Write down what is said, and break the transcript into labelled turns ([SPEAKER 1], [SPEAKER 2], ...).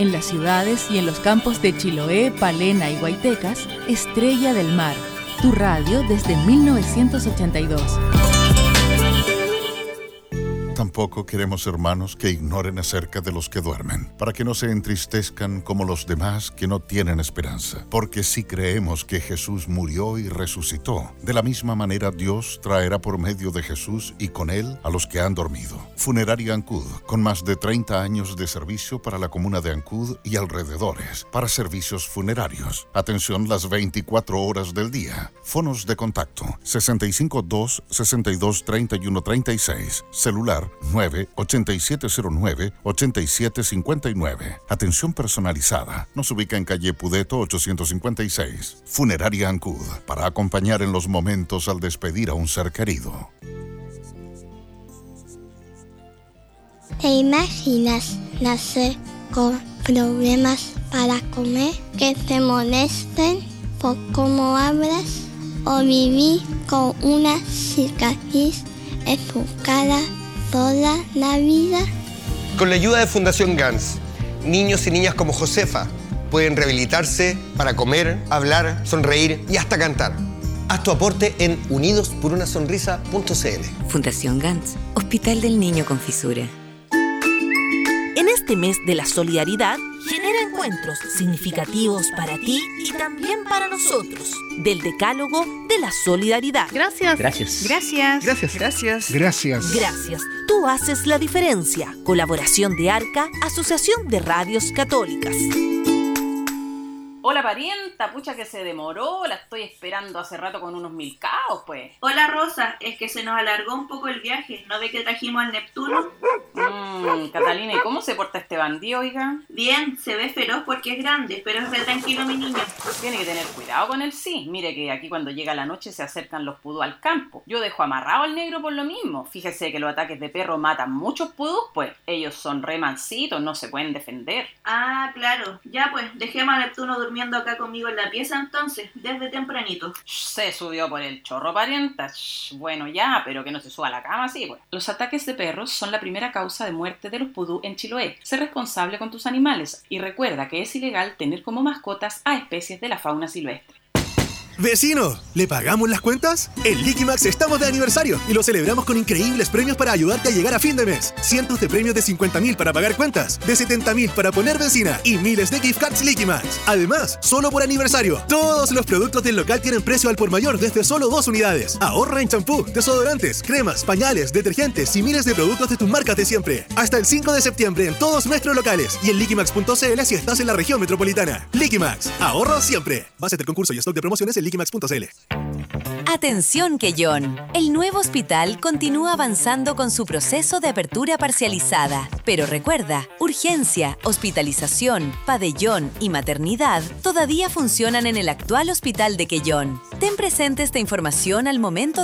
[SPEAKER 1] En las ciudades y en los campos de Chiloé, Palena y Guaytecas, Estrella del Mar. Tu radio desde 1982.
[SPEAKER 2] Tampoco queremos, hermanos, que ignoren acerca de los que duermen, para que no se entristezcan como los demás que no tienen esperanza. Porque si creemos que Jesús murió y resucitó, de la misma manera Dios traerá por medio de Jesús y con Él a los que han dormido. Funeraria Ancud, con más de 30 años de servicio para la comuna de Ancud y alrededores, para servicios funerarios. Atención las 24 horas del día. Fonos de contacto: 652-623136. Celular 98709-8759. Atención personalizada. Nos ubica en calle Pudeto 856. Funeraria Ancud, para acompañar en los momentos al despedir a un ser querido.
[SPEAKER 3] ¿Te imaginas nacer con problemas para comer, que te molesten por cómo hablas, o vivir con una cicatriz en tu cara toda la vida?
[SPEAKER 4] Con la ayuda de Fundación GANS, niños y niñas como Josefa pueden rehabilitarse para comer, hablar, sonreír y hasta cantar. Haz tu aporte en unidosporunasonrisa.cl.
[SPEAKER 5] Fundación GANS, Hospital del Niño con Fisura.
[SPEAKER 6] En este mes de la solidaridad, genera encuentros significativos para ti y también para nosotros. Del Decálogo de la Solidaridad.
[SPEAKER 7] Gracias.
[SPEAKER 8] Gracias.
[SPEAKER 7] Gracias.
[SPEAKER 8] Gracias.
[SPEAKER 7] Gracias.
[SPEAKER 8] Gracias.
[SPEAKER 6] Gracias. Tú haces la diferencia. Colaboración de ARCA, Asociación de Radios Católicas.
[SPEAKER 9] Hola parienta, pucha que se demoró, la estoy esperando hace rato con unos milcaos, pues.
[SPEAKER 10] Hola Rosa, es que se nos alargó un poco el viaje, ¿no ve que trajimos al Neptuno?
[SPEAKER 9] Catalina, ¿y cómo se porta este bandido, oiga?
[SPEAKER 10] Bien, se ve feroz porque es grande, pero es re tranquilo mi niño.
[SPEAKER 9] Tiene que tener cuidado con él, sí. Mire que aquí cuando llega la noche se acercan los pudú al campo. Yo dejo amarrado al negro por lo mismo. Fíjese que los ataques de perro matan muchos pudú, pues. Ellos son re mansitos, no se pueden defender.
[SPEAKER 10] Ah, claro. Ya pues, dejemos a Neptuno durmiendo acá conmigo en la pieza entonces, desde tempranito.
[SPEAKER 9] Se subió por el chorro, parienta. Bueno ya, pero que no se suba a la cama, sí, pues. Los ataques de perros son la primera causa de muerte de los pudú en Chiloé. Sé responsable con tus animales y recuerda que es ilegal tener como mascotas a especies de la fauna silvestre.
[SPEAKER 11] ¡Vecino! ¿Le pagamos las cuentas? En Liquimax estamos de aniversario y lo celebramos con increíbles premios para ayudarte a llegar a fin de mes. Cientos de premios de 50.000 para pagar cuentas, de 70.000 para poner benzina y miles de gift cards Liquimax. Además, solo por aniversario, todos los productos del local tienen precio al por mayor desde solo 2 unidades. Ahorra en champú, desodorantes, cremas, pañales, detergentes y miles de productos de tus marcas de siempre. Hasta el 5 de septiembre en todos nuestros locales y en liquimax.cl si estás en la región metropolitana. Liquimax, ahorro siempre. Base del concurso y stock de promociones en liquimax.cl.
[SPEAKER 5] Atención Quellón, el nuevo hospital continúa avanzando con su proceso de apertura parcializada. Pero recuerda, urgencia, hospitalización, pabellón y maternidad todavía funcionan en el actual hospital de Quellón. Ten presente esta información al momento